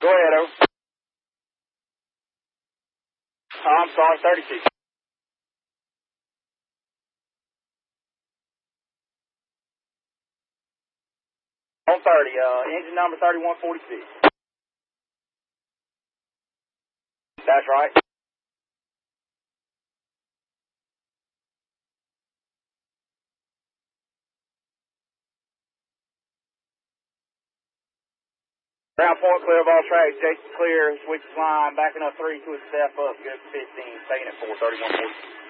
Go ahead, over. I'm sorry, 36. On 30, engine number 3146. That's right. Ground point clear of all tracks. Jason clear, switch line, backing up 3 to a step up, good 15, staying at 43146.